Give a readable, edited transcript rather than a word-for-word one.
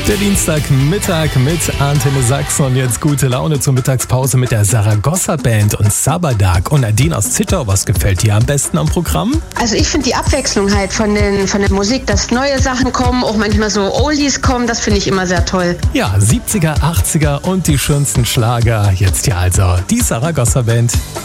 Der Dienstagmittag mit Antenne Sachsen und jetzt gute Laune zur Mittagspause mit der Saragossa Band und Sabadak. Und Nadine aus Zittau, was gefällt dir am besten am Programm? Also ich finde die Abwechslung halt von der Musik, dass neue Sachen kommen, auch manchmal so Oldies kommen, das finde ich immer sehr toll. Ja, 70er, 80er und die schönsten Schlager. Jetzt hier also die Saragossa Band.